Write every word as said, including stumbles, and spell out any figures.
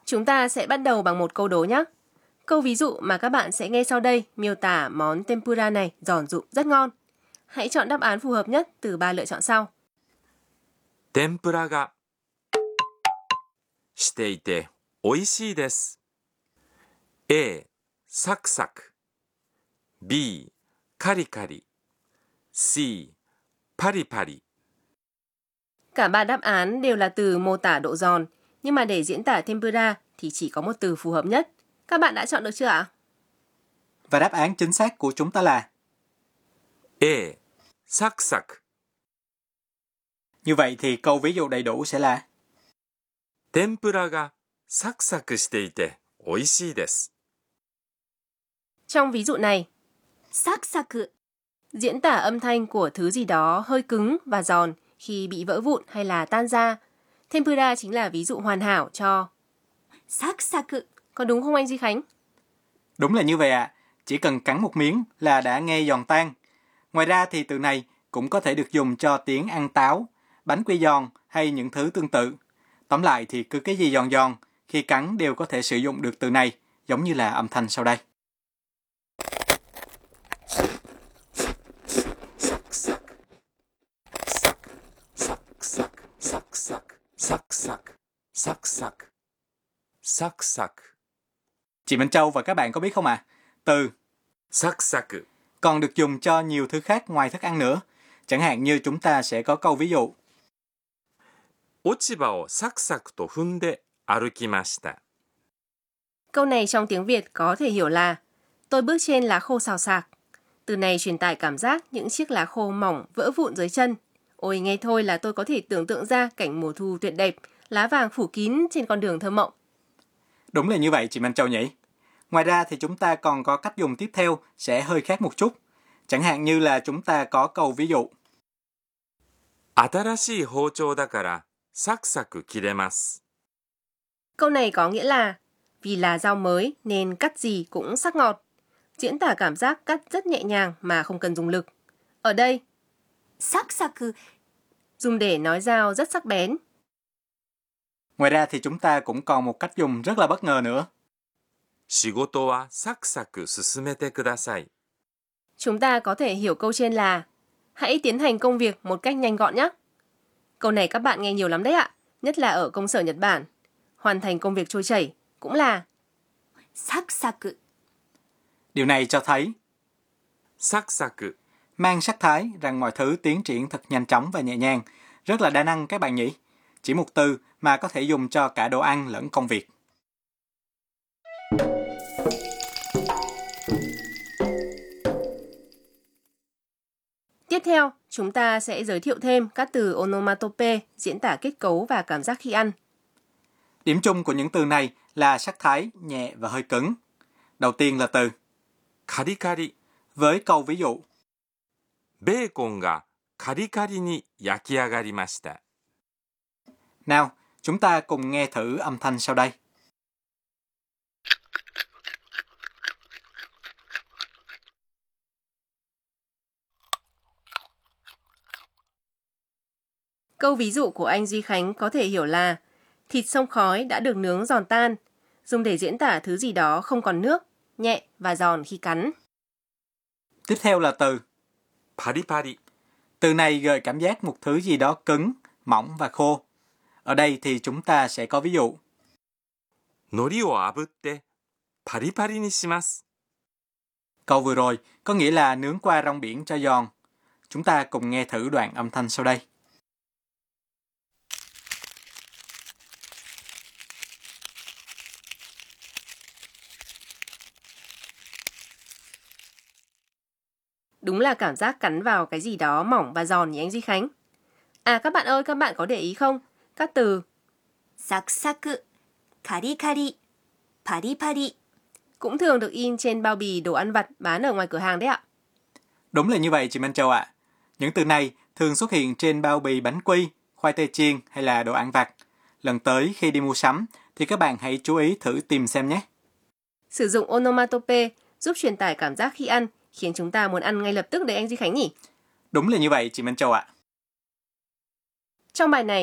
Chúng ta sẽ bắt đầu bằng một câu đố nhé. Câu ví dụ mà các bạn sẽ nghe sau đây miêu tả món tempura này giòn rụm rất ngon. Hãy chọn đáp án phù hợp nhất từ ba lựa chọn sau. 天ぷらがしていて美味しいです。A. サクサク B. カリカリ C. パリパリ Cả ba đáp án đều là từ mô tả độ giòn, nhưng mà để diễn tả tempura thì chỉ có một từ phù hợp nhất. Các bạn đã chọn được chưa ạ? Và đáp án chính xác của chúng ta là A. サクサク Như vậy thì câu ví dụ đầy đủ sẽ là 天ぷらがサクサクしていて美味しいです。 Trong ví dụ này, サクサク diễn tả âm thanh của thứ gì đó hơi cứng và giòn khi bị vỡ vụn hay là tan ra. Tempura chính là ví dụ hoàn hảo cho サクサク Có đúng không anh Duy Khánh? đúng là như vậy ạ. À. Chỉ cần cắn một miếng là đã nghe giòn tan. Ngoài ra thì từ này cũng có thể được dùng cho tiếng ăn táo, bánh quy giòn hay những thứ tương tự. Tóm lại thì cứ cái gì giòn giòn, khi cắn đều có thể sử dụng được từ này, giống như là âm thanh sau đây. Chị Minh Châu và các bạn có biết không ạ? À? Từ サクサク còn được dùng cho nhiều thứ khác ngoài thức ăn nữa. Chẳng hạn như chúng ta sẽ có câu ví dụ 落ち葉をサクサクと踏んで歩きました。 Câu này trong tiếng Việt có thể hiểu là tôi bước trên lá khô xào xạc. Từ này truyền tải cảm giác những chiếc lá khô mỏng vỡ vụn dưới chân. Ôi nghe thôi là tôi có thể tưởng tượng ra cảnh mùa thu tuyệt đẹp, lá vàng phủ kín trên con đường thơ mộng. Đúng là như vậy chị Minh Châu nhỉ? Ngoài ra thì chúng ta còn có cách dùng tiếp theo sẽ hơi khác một chút. Chẳng hạn như là chúng ta có câu ví dụ 新しい包丁だからサクサク切れます。 Câu này có nghĩa là vì là dao mới nên cắt gì cũng sắc ngọt. Diễn tả cảm giác cắt rất nhẹ nhàng mà không cần dùng lực. Ở đây, サクサク dùng để nói dao rất sắc bén. Ngoài ra thì chúng ta cũng còn một cách dùng rất là bất ngờ nữa. 仕事はサクサク進めてください。 Chúng ta có thể hiểu câu trên là hãy tiến hành công việc một cách nhanh gọn nhé. Câu này các bạn nghe nhiều lắm đấy ạ, nhất là ở công sở Nhật Bản. Hoàn thành công việc trôi chảy cũng là サクサク Điều này cho thấy サクサク mang sắc thái rằng mọi thứ tiến triển thật nhanh chóng và nhẹ nhàng. Rất là đa năng các bạn nhỉ? Chỉ một từ mà có thể dùng cho cả đồ ăn lẫn công việc. Tiếp theo, chúng ta sẽ giới thiệu thêm các từ onomatope diễn tả kết cấu và cảm giác khi ăn. Điểm chung của những từ này là sắc thái nhẹ và hơi cứng. Đầu tiên là từ カリカリ với câu ví dụ ベーコンがカリカリに焼き上がりました。 Nào, chúng ta cùng nghe thử âm thanh sau đây. Câu ví dụ của anh Duy Khánh có thể hiểu là thịt xông khói đã được nướng giòn tan, dùng để diễn tả thứ gì đó không còn nước, nhẹ và giòn khi cắn. Tiếp theo là từ パリパリ Từ này gợi cảm giác một thứ gì đó cứng, mỏng và khô. Ở đây thì chúng ta sẽ có ví dụ 海苔を炙ってパリパリにします。 Câu vừa rồi có nghĩa là nướng qua rong biển cho giòn. Chúng ta cùng nghe thử đoạn âm thanh sau đây. Đúng là cảm giác cắn vào cái gì đó mỏng và giòn nhỉ anh Duy Khánh? À các bạn ơi, các bạn có để ý không? Các từ サクサク、カリカリ、パリパリ cũng thường được in trên bao bì đồ ăn vặt bán ở ngoài cửa hàng đấy ạ. Đúng là như vậy chị Minh Châu ạ. À. Những từ này thường xuất hiện trên bao bì bánh quy, khoai tây chiên hay là đồ ăn vặt. Lần tới khi đi mua sắm thì các bạn hãy chú ý thử tìm xem nhé. Sử dụng onomatope giúp truyền tải cảm giác khi ăn, khiến chúng ta muốn ăn ngay lập tức đấy anh Duy Khánh nhỉ? Đúng là như vậy chị Minh Châu ạ. À. Trong bài này,